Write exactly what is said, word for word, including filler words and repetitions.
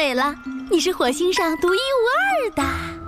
美了，你是火星上独一无二的。